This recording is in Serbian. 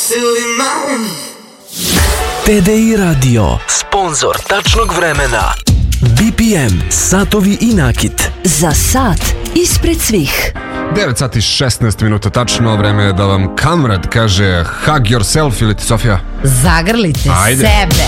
TDI Radio, sponzor tačnog vremena. BPM, satovi i nakit. Za sat ispred svih. 9 sati 16 minuta tačno, vreme je da vam Kamrad kaže hug yourself, ili ti Sofija? Zagrlite Ajde. sebe.